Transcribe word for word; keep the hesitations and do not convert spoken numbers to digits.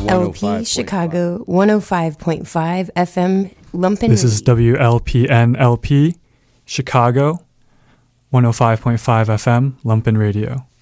W L P Chicago one oh five point five F M Lumpen. This is W L P N L P Chicago one oh five point five F M Lumpen Radio.